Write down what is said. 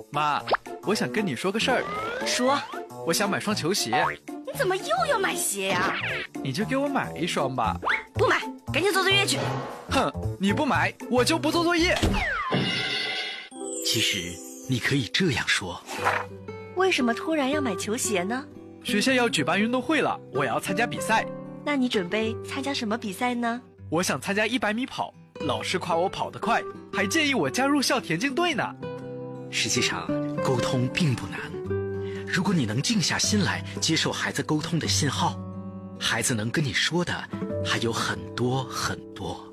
妈，我想跟你说个事儿。 说。 我想买双球鞋。 你怎么又要买鞋呀？ 你就给我买一双吧。 不买，赶紧做作业去。 哼，你不买，我就不做作业。 其实你可以这样说。 为什么突然要买球鞋呢？ 学校要举办运动会了，我要参加比赛。 那你准备参加什么比赛呢？ 我想参加100米跑，老师夸我跑得快，还建议我加入校田径队呢。 实际上，沟通并不难。如果你能静下心来接受孩子沟通的信号，孩子能跟你说的还有很多很多。